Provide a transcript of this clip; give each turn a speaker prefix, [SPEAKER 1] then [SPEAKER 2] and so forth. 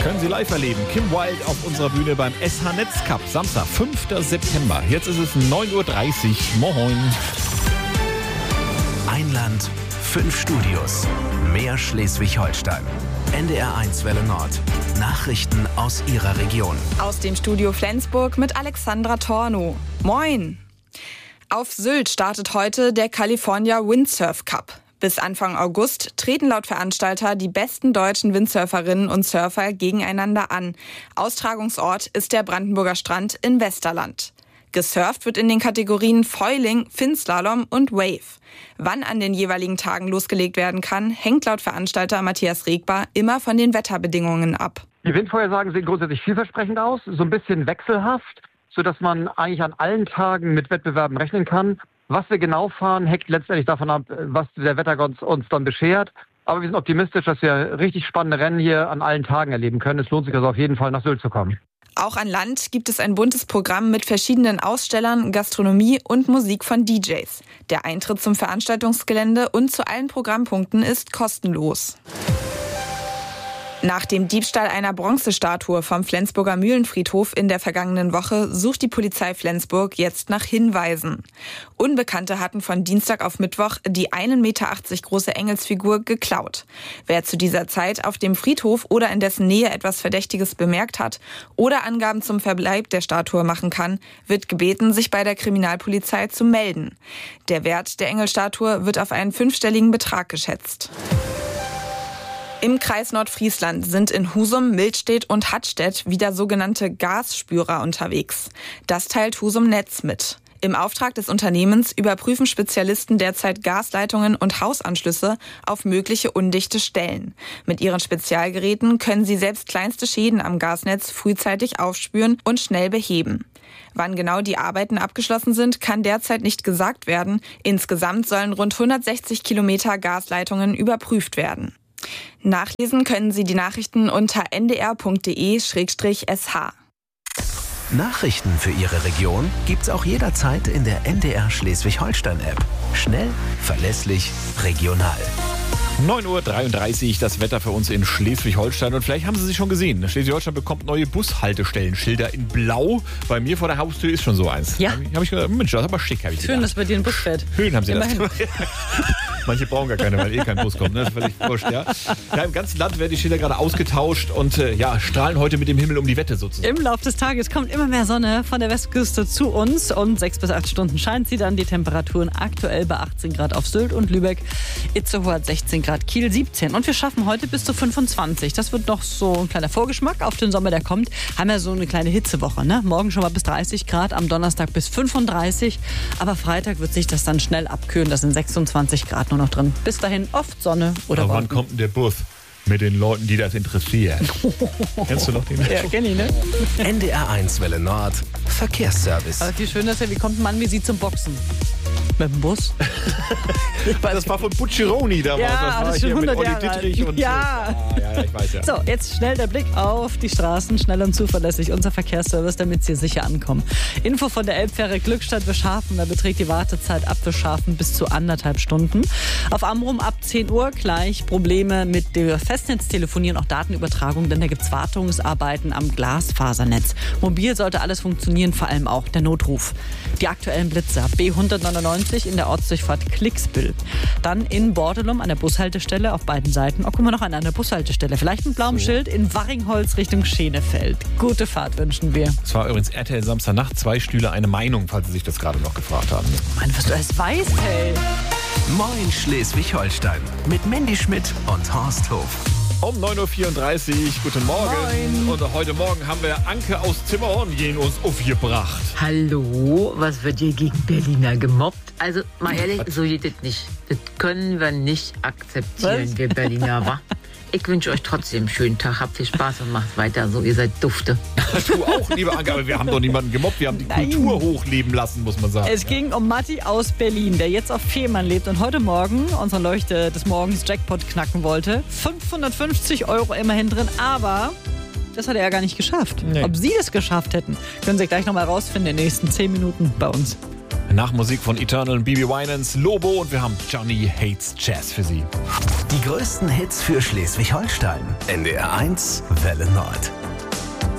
[SPEAKER 1] Können Sie live erleben. Kim Wilde auf unserer Bühne beim SH Netz Cup. Samstag, 5. September. Jetzt ist es 9.30 Uhr. Moin.
[SPEAKER 2] Ein Land, 5 Studios. Mehr Schleswig-Holstein. NDR1 Welle Nord. Nachrichten aus Ihrer Region.
[SPEAKER 3] Aus dem Studio Flensburg mit Alexandra Tornow. Moin. Auf Sylt startet heute der California Windsurf Cup. Bis Anfang August treten laut Veranstalter die besten deutschen Windsurferinnen und Surfer gegeneinander an. Austragungsort ist der Brandenburger Strand in Westerland. Gesurft wird in den Kategorien Foiling, Finnslalom und Wave. Wann an den jeweiligen Tagen losgelegt werden kann, hängt laut Veranstalter Matthias Regbar immer von den Wetterbedingungen ab.
[SPEAKER 4] Die Windvorhersagen sehen grundsätzlich vielversprechend aus, so ein bisschen wechselhaft, sodass man eigentlich an allen Tagen mit Wettbewerben rechnen kann. Was wir genau fahren, hängt letztendlich davon ab, was der Wettergott uns dann beschert. Aber wir sind optimistisch, dass wir richtig spannende Rennen hier an allen Tagen erleben können. Es lohnt sich also auf jeden Fall, nach Sylt zu kommen.
[SPEAKER 3] Auch an Land gibt es ein buntes Programm mit verschiedenen Ausstellern, Gastronomie und Musik von DJs. Der Eintritt zum Veranstaltungsgelände und zu allen Programmpunkten ist kostenlos. Nach dem Diebstahl einer Bronzestatue vom Flensburger Mühlenfriedhof in der vergangenen Woche sucht die Polizei Flensburg jetzt nach Hinweisen. Unbekannte hatten von Dienstag auf Mittwoch die 1,80 Meter große Engelsfigur geklaut. Wer zu dieser Zeit auf dem Friedhof oder in dessen Nähe etwas Verdächtiges bemerkt hat oder Angaben zum Verbleib der Statue machen kann, wird gebeten, sich bei der Kriminalpolizei zu melden. Der Wert der Engelstatue wird auf einen 5-stelligen Betrag geschätzt. Im Kreis Nordfriesland sind in Husum, Milstedt und Hattstedt wieder sogenannte Gasspürer unterwegs. Das teilt Husum Netz mit. Im Auftrag des Unternehmens überprüfen Spezialisten derzeit Gasleitungen und Hausanschlüsse auf mögliche undichte Stellen. Mit ihren Spezialgeräten können sie selbst kleinste Schäden am Gasnetz frühzeitig aufspüren und schnell beheben. Wann genau die Arbeiten abgeschlossen sind, kann derzeit nicht gesagt werden. Insgesamt sollen rund 160 Kilometer Gasleitungen überprüft werden. Nachlesen können Sie die Nachrichten unter ndr.de/sh.
[SPEAKER 2] Nachrichten für Ihre Region gibt's auch jederzeit in der NDR Schleswig-Holstein-App. Schnell, verlässlich, regional.
[SPEAKER 1] 9.33 Uhr, das Wetter für uns in Schleswig-Holstein. Und vielleicht haben Sie sie schon gesehen. Schleswig-Holstein bekommt neue Bushaltestellenschilder in Blau. Bei mir vor der Haustür ist schon so eins.
[SPEAKER 5] Ja.
[SPEAKER 1] Hab ich gedacht, Mensch, das ist aber schick.
[SPEAKER 5] Schön, dass bei dir ein Bus fährt.
[SPEAKER 1] Schön haben Sie
[SPEAKER 5] Immerhin.
[SPEAKER 1] das. Manche brauchen gar keine, weil kein Bus kommt. Ne? Das ist völlig wurscht, ja. Ja, im ganzen Land werden die Schilder gerade ausgetauscht und strahlen heute mit dem Himmel um die Wette sozusagen.
[SPEAKER 5] Im Laufe des Tages kommt immer mehr Sonne von der Westküste zu uns und 6 bis 8 Stunden scheint sie dann. Die Temperaturen aktuell bei 18 Grad auf Sylt und Lübeck, Itzehoe hat 16 Grad, Kiel 17 und wir schaffen heute bis zu 25. Das wird noch so ein kleiner Vorgeschmack auf den Sommer, der kommt. Haben ja so eine kleine Hitzewoche, ne? Morgen schon mal bis 30 Grad, am Donnerstag bis 35, aber Freitag wird sich das dann schnell abkühlen. Das sind 26 Grad nur noch drin. Bis dahin oft Sonne oder
[SPEAKER 1] Aber
[SPEAKER 5] Wolken.
[SPEAKER 1] wann kommt denn der Bus? Mit den Leuten, die das interessieren. Kennst du noch den?
[SPEAKER 5] Ja, kenn ich, ne?
[SPEAKER 2] NDR1 Welle Nord. Verkehrsservice.
[SPEAKER 5] Aber viel schöner ist ja, wie kommt ein Mann wie Sie zum Boxen? Mit dem Bus?
[SPEAKER 1] Das war von Bucciaroni damals.
[SPEAKER 5] Ja, das ist schon 100 Jahre alt.
[SPEAKER 1] Und
[SPEAKER 5] Ja.
[SPEAKER 1] Ja, ich weiß ja.
[SPEAKER 5] So, jetzt schnell der Blick auf die Straßen. Schnell und zuverlässig unser Verkehrsservice, damit Sie sicher ankommen. Info von der Elbfähre Glückstadt-Wischhafen. Da beträgt die Wartezeit ab Wischhafen bis zu 1,5 Stunden. Auf Amrum ab 10 Uhr gleich Probleme mit der Festnetztelefonie und auch Datenübertragung, denn da gibt es Wartungsarbeiten am Glasfasernetz. Mobil sollte alles funktionieren, vor allem auch der Notruf. Die aktuellen Blitzer. B199 in der Ortsdurchfahrt Klicksbüll. Dann in Bordelum an der Bushaltestelle auf beiden Seiten. Oh, guck mal, noch an der Bushaltestelle. Vielleicht mit blauem Schild in Warringholz Richtung Schenefeld. Gute Fahrt wünschen wir.
[SPEAKER 1] Es war übrigens RTL Samstagnacht, 2 Stühle, eine Meinung, falls Sie sich das gerade noch gefragt haben.
[SPEAKER 5] Mann, was du alles weißt, hey.
[SPEAKER 2] Moin Schleswig-Holstein. Mit Mandy Schmidt und Horst Hof.
[SPEAKER 1] Um 9.34 Uhr, guten Morgen.
[SPEAKER 5] Moin.
[SPEAKER 1] Und heute Morgen haben wir Anke aus Zimmerhornjen uns aufgebracht.
[SPEAKER 6] Hallo, was wird hier gegen Berliner gemobbt? Also mal ehrlich, so geht es nicht. Das können wir nicht akzeptieren,
[SPEAKER 5] Was?
[SPEAKER 6] wir Berliner, wa? Ich wünsche euch trotzdem einen schönen Tag, habt viel Spaß und macht weiter so, ihr seid Dufte.
[SPEAKER 1] Du auch, liebe Anke, aber wir haben doch niemanden gemobbt, wir haben die Kultur hochleben lassen, muss man sagen.
[SPEAKER 5] Es ging um Matti aus Berlin, der jetzt auf Fehmarn lebt und heute Morgen unsere Leuchte des Morgens Jackpot knacken wollte. 550 € immerhin drin, aber das hat er ja gar nicht geschafft.
[SPEAKER 1] Nee.
[SPEAKER 5] Ob Sie das geschafft hätten, können Sie gleich nochmal rausfinden in den nächsten 10 Minuten bei uns.
[SPEAKER 1] Nach Musik von Eternal und Bibi Winans, Lobo und wir haben Johnny Hates Jazz für Sie.
[SPEAKER 2] Die größten Hits für Schleswig-Holstein. NDR 1 Welle Nord.